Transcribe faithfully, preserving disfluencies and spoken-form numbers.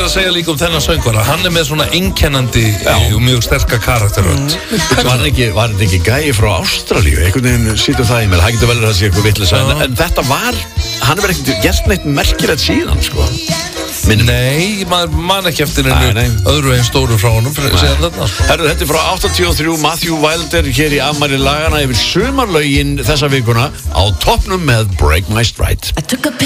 að segja líka um þennan söngvara. Hann er með svona einkennandi og mjög sterka karakterrödd. mm. Var hann ekki, var hann ekki gæi frá Ástralíu? Einhvern veginn sýtur það í mér. Það getur vel að það sé eitthvað vitleysa, en, en þetta var, hann er ekkert gert neitt merkilegt síðan, sko. Minnum. Nei, maður man ekki eftir einu öðru einn stóru frá honum síðan þarna, sko. Herru, þetta er frá áttatíu og þrjú, Matthew Wilder hér í afmæli lagana yfir sumarlögin þessa vikuna á toppnum með Break My Stride.